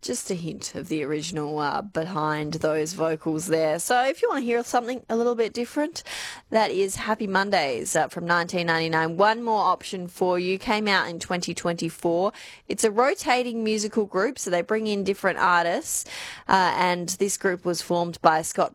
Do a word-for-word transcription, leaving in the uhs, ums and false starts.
just a hint of the original uh, behind those vocals there. So if you want to hear something a little bit different, that is Happy Mondays uh, from nineteen ninety-nine. One more option for you. Came out in twenty twenty-four. It's a rotating musical group, so they bring in different artists, uh, and this group was formed by Scott